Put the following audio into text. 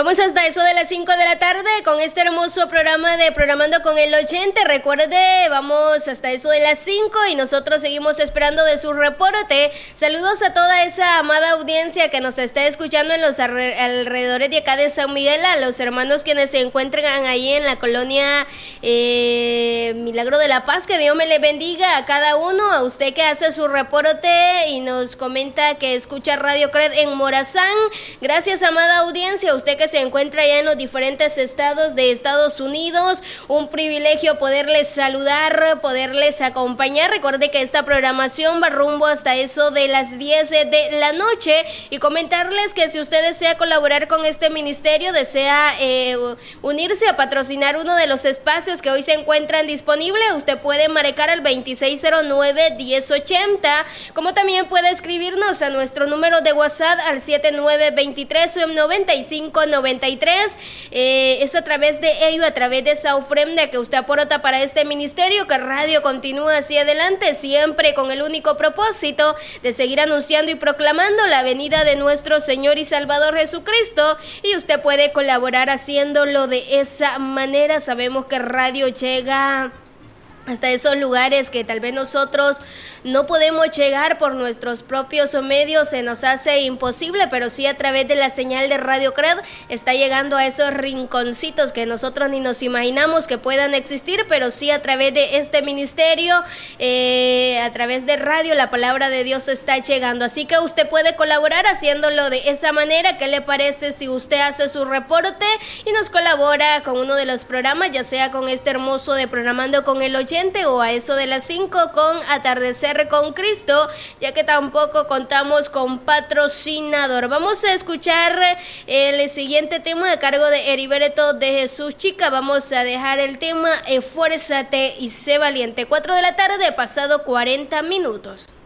Vamos hasta eso de las 5 de la tarde con este hermoso programa de Programando con el Oyente. Recuerde, vamos hasta eso de las 5 y nosotros seguimos esperando de su reporte. Saludos a toda esa amada audiencia que nos está escuchando en los alrededores de acá de San Miguel, a los hermanos quienes se encuentran ahí en la colonia Milagro de la Paz. Que Dios me le bendiga a cada uno, a usted que hace su reporte y nos comenta que escucha Radio CRED en Morazán. Gracias, amada audiencia, a usted que se encuentra ya en los diferentes estados de Estados Unidos. Un privilegio poderles saludar, poderles acompañar. Recuerde que esta programación va rumbo hasta eso de las 10 de la noche y comentarles que si usted desea colaborar con este ministerio, desea unirse a patrocinar uno de los espacios que hoy se encuentran disponibles, usted puede marcar al 2609-1080, como también puede escribirnos a nuestro número de WhatsApp al 7923-9593. Es a través de ello, a través de esa ofrenda que usted aporta para este ministerio, que Radio continúa hacia adelante, siempre con el único propósito de seguir anunciando y proclamando la venida de nuestro Señor y Salvador Jesucristo, y usted puede colaborar haciéndolo de esa manera. Sabemos que Radio llega hasta esos lugares que tal vez nosotros no podemos llegar por nuestros propios medios, se nos hace imposible, pero sí a través de la señal de Radio CRED está llegando a esos rinconcitos que nosotros ni nos imaginamos que puedan existir, pero sí a través de este ministerio, a través de radio, la palabra de Dios está llegando. Así que usted puede colaborar haciéndolo de esa manera. ¿Qué le parece si usted hace su reporte y nos colabora con uno de los programas, ya sea con este hermoso de Programando con el Oyente, o a eso de las 5 con Atardecer con Cristo, ya que tampoco contamos con patrocinador? Vamos a escuchar el siguiente tema a cargo de Heriberto de Jesús Chica. Vamos a dejar el tema Esfuérzate y sé valiente. 4 de la tarde, pasado 40 minutos.